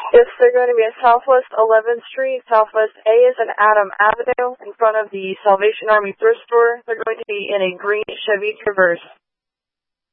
Yes, they're going to be at Southwest 11th Street. Southwest A is in Adam Avenue in front of the Salvation Army thrift store. They're going to be in a green Chevy Traverse.